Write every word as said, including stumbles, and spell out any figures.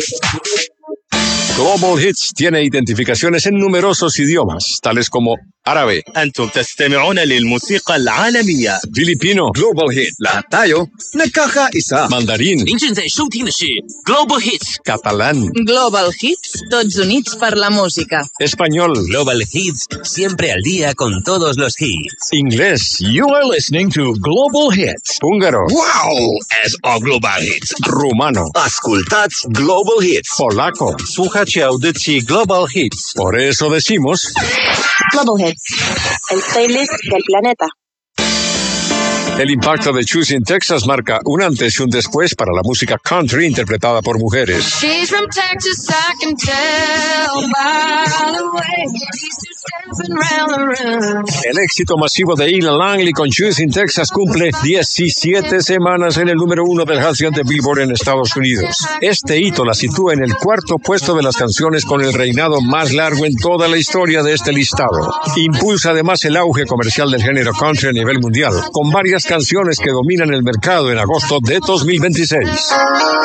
Global Hits tiene identificaciones en numerosos idiomas, tales como árabe, أنتم تستمعون للموسيقى العالمية. filipino, Global Hit, lahat tayo nagkakaisa. mandarín, 您正在收听的是 Global Hits catalán, Global Hits, tots units per la música. español, Global Hits, siempre al día con todos los hits. inglés, You are listening to Global Hits. húngaro, Wow! És o Global Hits. rumano, Ascultați Global Hits. polaco. Słuchacie audycji Global Hits. Por eso decimos, Global Hits, el playlist del planeta. el impacto de Choosing Texas marca un antes y un después para la música country interpretada por mujeres. She's from Texas, I can tell by the way she's stepping round the room. El éxito masivo de Ina Langley con Choosing Texas cumple diecisiete semanas en el número uno del Hot cien de Billboard en Estados Unidos. Este hito la sitúa en el cuarto puesto de las canciones con el reinado más largo en toda la historia de este listado. Impulsa además el auge comercial del género country a nivel mundial, con varias canciones que dominan el mercado en agosto de dos mil veintiséis.